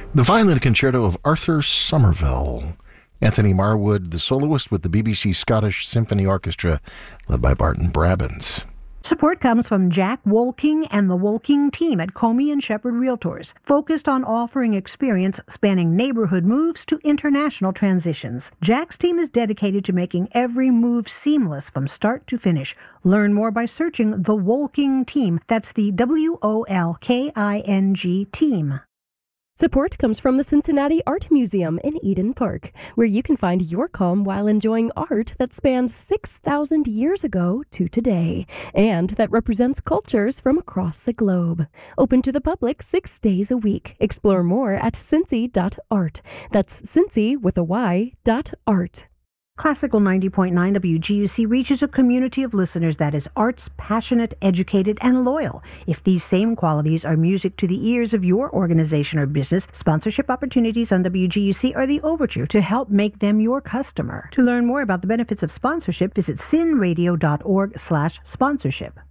The Violin Concerto of Arthur Somerville. Anthony Marwood, the soloist with the BBC Scottish Symphony Orchestra, led by Barton Brabbins. Support comes from Jack Wolking and the Wolking team at Comey and Shepherd Realtors, focused on offering experience spanning neighborhood moves to international transitions. Jack's team is dedicated to making every move seamless from start to finish. Learn more by searching the Wolking team. That's the WOLKING team. Support comes from the Cincinnati Art Museum in Eden Park, where you can find your calm while enjoying art that spans 6,000 years ago to today, and that represents cultures from across the globe. Open to the public 6 days a week. Explore more at cincy.art. That's Cincy with a Y.art. Classical 90.9 WGUC reaches a community of listeners that is arts, passionate, educated, and loyal. If these same qualities are music to the ears of your organization or business, sponsorship opportunities on WGUC are the overture to help make them your customer. To learn more about the benefits of sponsorship, visit cinradio.org/sponsorship.